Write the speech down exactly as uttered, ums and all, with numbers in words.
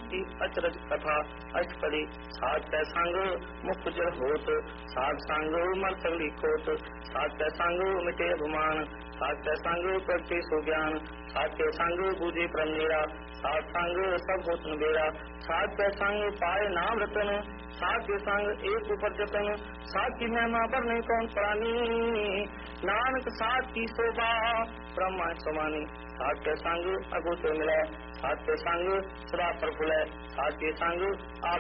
की अचरज कथा अष्टपदी। साध कै संग मुक्त जल होत, साध संग मर सगली खोत। साध कै संग मिटे अभिमान, साध कै संग प्रगटे सो ज्ञान। साध के संग बूझे परम मेरा, साध संग सब होत नबेड़ा। साध कै संग पाए नाम रतन, साध के संग एक ऊपर जतन। साध की महिमा पर नहीं कौन प्राणी, नानक साध की शोभा ब्रह्मा समानी। साध के संग अगोचर मिले, साध के संग सदा प्रफुल्ल, साध के संग आप